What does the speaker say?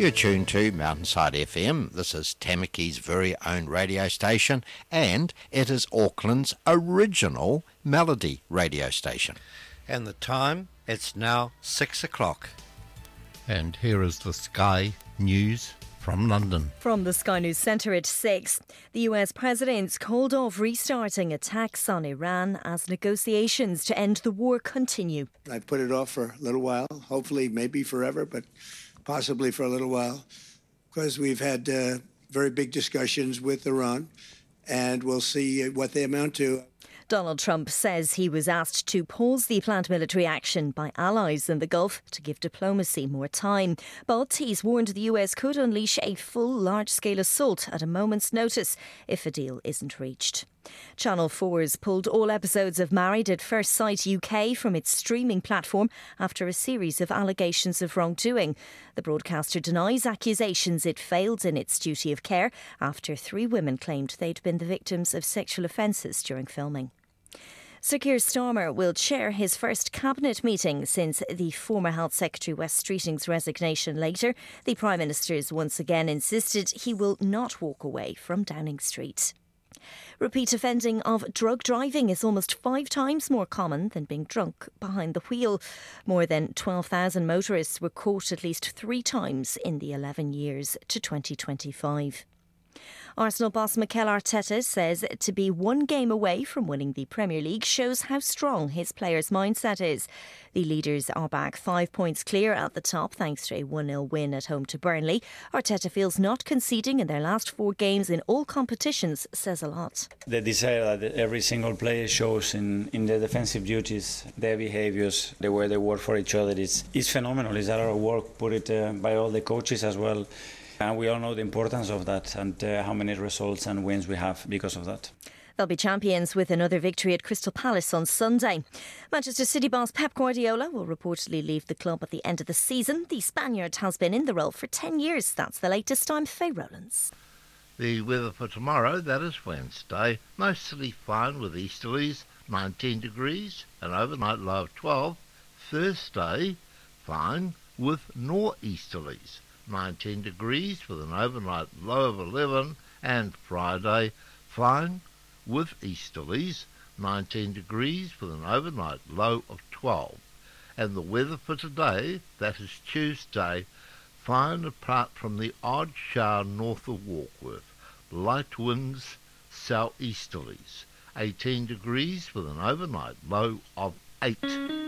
You're tuned to Mountainside FM. This is Tamaki's very own radio station, and it is Auckland's original melody radio station. And the time, it's now 6 o'clock. And here is the Sky News from London. From the Sky News Centre at 6, the US president's called off restarting attacks on Iran as negotiations to end the war continue. I put it off for a little while, hopefully maybe forever, but possibly for a little while, because we've had very big discussions with Iran, and we'll see what they amount to. Donald Trump says he was asked to pause the planned military action by allies in the Gulf to give diplomacy more time. But he's warned the US could unleash a full large-scale assault at a moment's notice if a deal isn't reached. Channel 4's pulled all episodes of Married at First Sight UK from its streaming platform after a series of allegations of wrongdoing. The broadcaster denies accusations it failed in its duty of care after 3 women claimed they'd been the victims of sexual offences during filming. Sir Keir Starmer will chair his first cabinet meeting since the former Health Secretary Wes Streeting's resignation later. The Prime Minister has once again insisted he will not walk away from Downing Street. Repeat offending of drug driving is almost 5 times more common than being drunk behind the wheel. More than 12,000 motorists were caught at least 3 times in the 11 years to 2025. Arsenal boss Mikel Arteta says to be 1 game away from winning the Premier League shows how strong his players' mindset is. The leaders are back 5 points clear at the top thanks to a 1-0 win at home to Burnley. Arteta feels not conceding in their last 4 games in all competitions says a lot. The desire that every single player shows in their defensive duties, their behaviours, the way they work for each other is phenomenal. It's a lot of work put it by all the coaches as well. And we all know the importance of that and how many results and wins we have because of that. They'll be champions with another victory at Crystal Palace on Sunday. Manchester City boss Pep Guardiola will reportedly leave the club at the end of the season. The Spaniard has been in the role for 10 years. That's the latest. I'm Faye Rowlands. The weather for tomorrow, that is Wednesday, mostly fine with easterlies, 19 degrees, an overnight low of 12. Thursday, fine with nor'easterlies, 19 degrees with an overnight low of 11, and Friday, fine with easterlies, 19 degrees with an overnight low of 12. And the weather for today, that is Tuesday, fine apart from the odd shower north of Warkworth, light winds, southeasterlies, 18 degrees with an overnight low of 8.